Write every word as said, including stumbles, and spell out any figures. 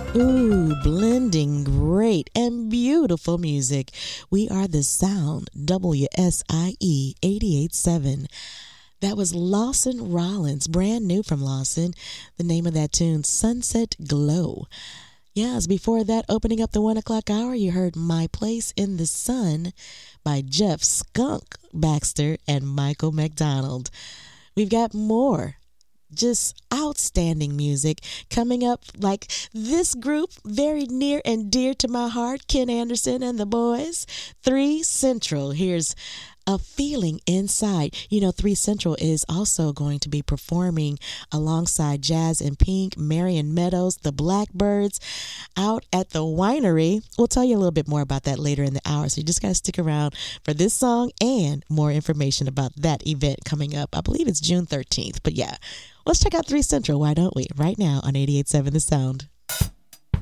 Ooh, blending great and beautiful music. We are the sound, W S I E eighty-eight point seven. That was Lawson Rollins, brand new from Lawson. The name of that tune, Sunset Glow. Yes, before that, opening up the one o'clock hour, you heard My Place in the Sun by Jeff Skunk Baxter and Michael McDonald. We've got more just outstanding music coming up, like this group, very near and dear to my heart, Ken Anderson and the Boys, Three Central. Here's A Feeling Inside. You know, Three Central is also going to be performing alongside Jazz and Pink, Marion Meadows, the Blackbirds out at the winery. We'll tell you a little bit more about that later in the hour, so you just got to stick around for this song and more information about that event coming up. I believe it's June thirteenth, but yeah, let's check out Three Central, why don't we, right now on eighty-eight point seven The Sound.